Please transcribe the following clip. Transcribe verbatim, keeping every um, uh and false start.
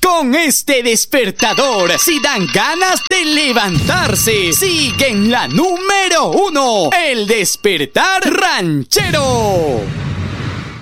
con este despertador. Si dan ganas de levantarse, sigue en la número uno, el despertar ranchero.